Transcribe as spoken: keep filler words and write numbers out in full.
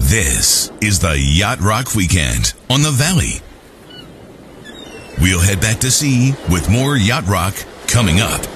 This is the Yacht Rock Weekend on the Valley. We'll head back to sea with more Yacht Rock coming up.